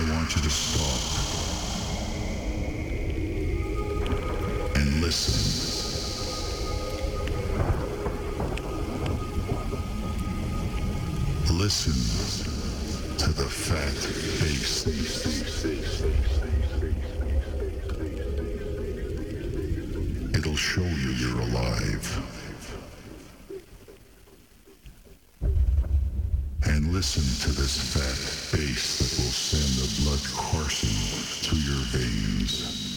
want you to stop and listen. Listen to the fat bass. It'll show you you're alive. And listen to this fat bass that will send the blood coursing to your veins.